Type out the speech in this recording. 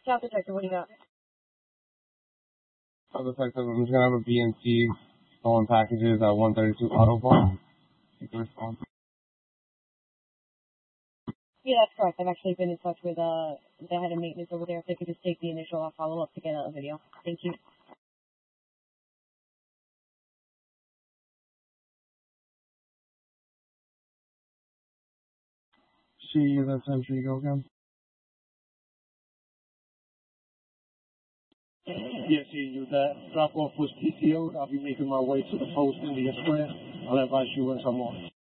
South Detective, what do you got? South Detective, I'm just going to have a BNC stolen packages at 132 Auto Vault. Take the response. Yeah, that's correct. I've actually been in touch with the head of maintenance over there. If they could just take the initial follow-up to get a video. Thank you. See you that century, go again. Yes, you. That drop-off was PTO'd. I'll be making my way to the post in the square. I'll advise you once I'm on.